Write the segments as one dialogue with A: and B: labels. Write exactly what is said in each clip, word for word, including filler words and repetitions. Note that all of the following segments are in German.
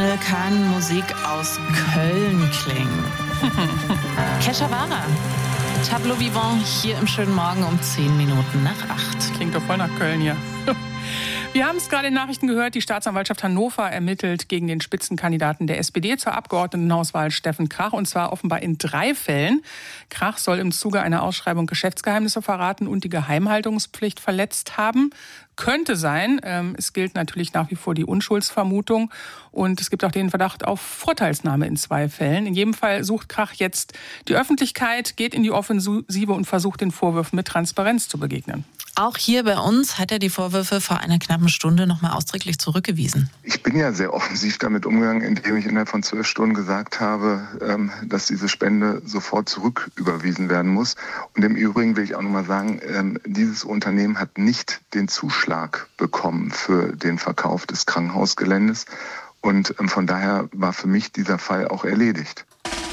A: schnell kann Musik aus Köln klingen. Kesha Wara, Tableau Vivant hier im schönen Morgen um zehn Minuten nach acht.
B: Klingt doch voll nach Köln hier. Wir haben es gerade in Nachrichten gehört, die Staatsanwaltschaft Hannover ermittelt gegen den Spitzenkandidaten der S P D zur Abgeordnetenhauswahl Steffen Krach, und zwar offenbar in drei Fällen. Krach soll im Zuge einer Ausschreibung Geschäftsgeheimnisse verraten und die Geheimhaltungspflicht verletzt haben. Könnte sein. Es gilt natürlich nach wie vor die Unschuldsvermutung und es gibt auch den Verdacht auf Vorteilsnahme in zwei Fällen. In jedem Fall sucht Krach jetzt die Öffentlichkeit, geht in die Offensive und versucht den Vorwürfen mit Transparenz zu begegnen.
A: Auch hier bei uns hat er die Vorwürfe vor einer knappen Stunde noch mal ausdrücklich zurückgewiesen.
C: Ich bin ja sehr offensiv damit umgegangen, indem ich innerhalb von zwölf Stunden gesagt habe, dass diese Spende sofort zurücküberwiesen werden muss. Und im Übrigen will ich auch noch mal sagen, dieses Unternehmen hat nicht den Zuschlag bekommen für den Verkauf des Krankenhausgeländes. Und von daher war für mich dieser Fall auch erledigt.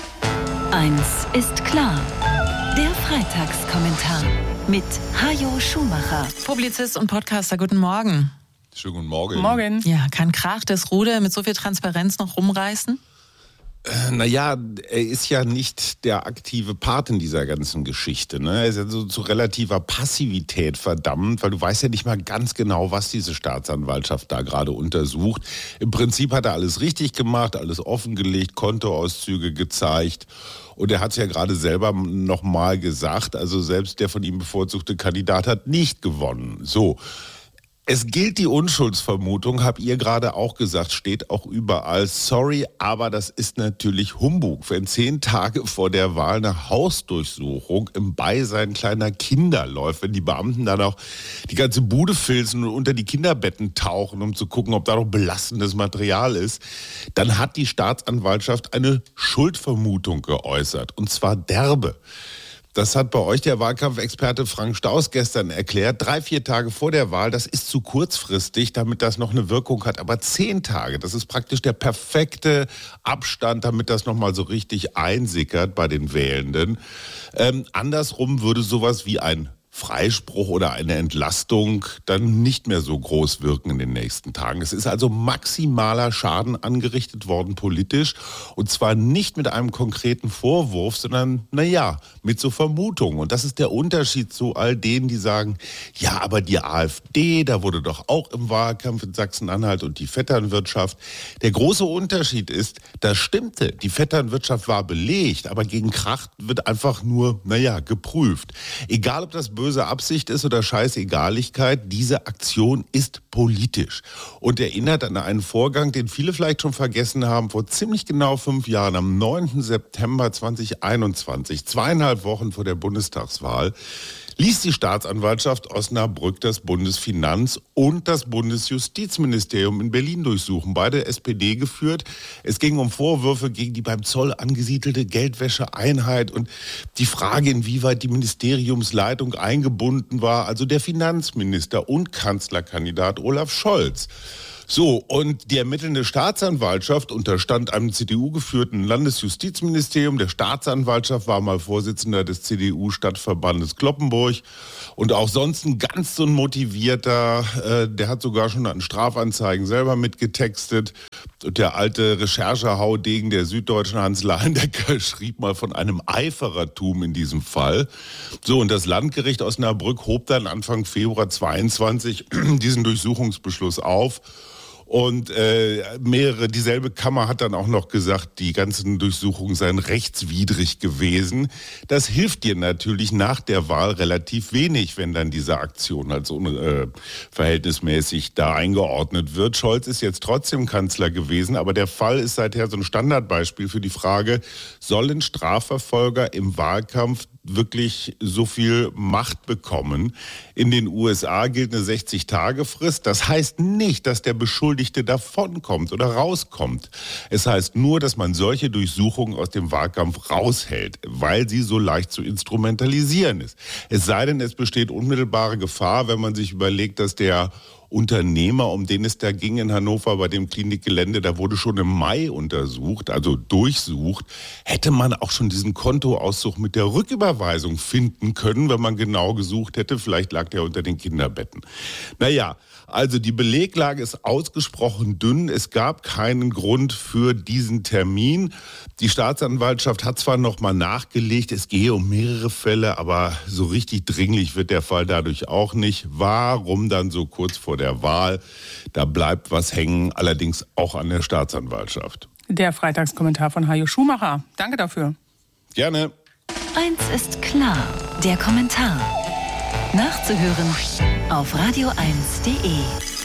D: Eins ist klar. Der Freitagskommentar mit Hajo Schumacher.
A: Publizist und Podcaster, guten Morgen.
E: Schönen guten Morgen.
B: Guten Morgen.
A: Ja, kann Krach das Ruder mit so viel Transparenz noch rumreißen?
E: Äh, naja, er ist ja nicht der aktive Part in dieser ganzen Geschichte. Ne? Er ist ja so zu relativer Passivität verdammt, weil du weißt ja nicht mal ganz genau, was diese Staatsanwaltschaft da gerade untersucht. Im Prinzip hat er alles richtig gemacht, alles offengelegt, Kontoauszüge gezeigt. Und er hat es ja gerade selber nochmal gesagt, also selbst der von ihm bevorzugte Kandidat hat nicht gewonnen. So. Es gilt die Unschuldsvermutung, habt ihr gerade auch gesagt, steht auch überall. Sorry, aber das ist natürlich Humbug. Wenn zehn Tage vor der Wahl eine Hausdurchsuchung im Beisein kleiner Kinder läuft, wenn die Beamten dann auch die ganze Bude filzen und unter die Kinderbetten tauchen, um zu gucken, ob da noch belastendes Material ist, dann hat die Staatsanwaltschaft eine Schuldvermutung geäußert. Und zwar derbe. Das hat bei euch der Wahlkampfexperte Frank Staus gestern erklärt. Drei, vier Tage vor der Wahl, das ist zu kurzfristig, damit das noch eine Wirkung hat. Aber zehn Tage, das ist praktisch der perfekte Abstand, damit das nochmal so richtig einsickert bei den Wählenden. Ähm, andersrum würde sowas wie ein Freispruch oder eine Entlastung dann nicht mehr so groß wirken in den nächsten Tagen. Es ist also maximaler Schaden angerichtet worden politisch, und zwar nicht mit einem konkreten Vorwurf, sondern, naja, mit so Vermutungen. Und das ist der Unterschied zu all denen, die sagen, ja, aber die AfD, da wurde doch auch im Wahlkampf in Sachsen-Anhalt und die Vetternwirtschaft. Der große Unterschied ist, das stimmte, die Vetternwirtschaft war belegt, aber gegen Krach wird einfach nur, naja, geprüft. Egal, ob das böse Absicht ist oder Scheißegaligkeit, diese Aktion ist politisch und erinnert an einen Vorgang, den viele vielleicht schon vergessen haben, vor ziemlich genau fünf Jahren, am neunten September zweitausendeinundzwanzig, zweieinhalb Wochen vor der Bundestagswahl, ließ die Staatsanwaltschaft Osnabrück das Bundesfinanz- und das Bundesjustizministerium in Berlin durchsuchen. Beide S P D geführt. Es ging um Vorwürfe gegen die beim Zoll angesiedelte Geldwäscheeinheit und die Frage, inwieweit die Ministeriumsleitung eingebunden war, also der Finanzminister und Kanzlerkandidat Olaf Scholz. So, und die ermittelnde Staatsanwaltschaft unterstand einem C D U-geführten Landesjustizministerium. Der Staatsanwaltschaft war mal Vorsitzender des C D U-Stadtverbandes Cloppenburg und auch sonst ein ganz so ein motivierter, äh, der hat sogar schon an Strafanzeigen selber mitgetextet. Und der alte Recherchehaudegen der Süddeutschen, Hans Leyendecker, schrieb mal von einem Eiferertum in diesem Fall. So, und das Landgericht Osnabrück hob dann Anfang Februar zweiundzwanzig diesen Durchsuchungsbeschluss auf. Und äh, mehrere, dieselbe Kammer hat dann auch noch gesagt, die ganzen Durchsuchungen seien rechtswidrig gewesen. Das hilft dir natürlich nach der Wahl relativ wenig, wenn dann diese Aktion als unverhältnismäßig äh, da eingeordnet wird. Scholz ist jetzt trotzdem Kanzler gewesen, aber der Fall ist seither so ein Standardbeispiel für die Frage, sollen Strafverfolger im Wahlkampf wirklich so viel Macht bekommen? In den U S A gilt eine sechzig-Tage-Frist. Das heißt nicht, dass der Beschuldigte davonkommt oder rauskommt. Es heißt nur, dass man solche Durchsuchungen aus dem Wahlkampf raushält, weil sie so leicht zu instrumentalisieren ist. Es sei denn, es besteht unmittelbare Gefahr, wenn man sich überlegt, dass der Unternehmer, um den es da ging in Hannover bei dem Klinikgelände, da wurde schon im Mai untersucht, also durchsucht, hätte man auch schon diesen Kontoauszug mit der Rücküberweisung finden können, wenn man genau gesucht hätte. Vielleicht lag der unter den Kinderbetten. Naja, also die Beleglage ist ausgesprochen dünn. Es gab keinen Grund für diesen Termin. Die Staatsanwaltschaft hat zwar noch mal nachgelegt, es gehe um mehrere Fälle, aber so richtig dringlich wird der Fall dadurch auch nicht. Warum dann so kurz vor der Wahl? Da bleibt was hängen, allerdings auch an der Staatsanwaltschaft.
B: Der Freitagskommentar von Hajo Schumacher. Danke dafür.
E: Gerne.
D: Eins ist klar, der Kommentar. Nachzuhören auf radio eins punkt de.